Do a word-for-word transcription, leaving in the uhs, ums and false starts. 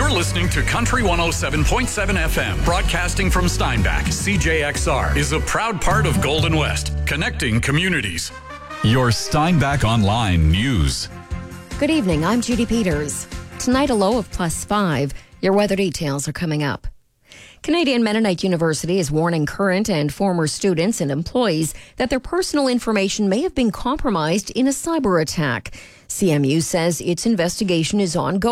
You're listening to Country one oh seven point seven F M, broadcasting from Steinbach. C J X R is a proud part of Golden West, connecting communities. Your Steinbach Online News. Good evening, I'm Judy Peters. Tonight, a low of plus five. Your weather details are coming up. Canadian Mennonite University is warning current and former students and employees that their personal information may have been compromised in a cyber attack. C M U says its investigation is ongoing.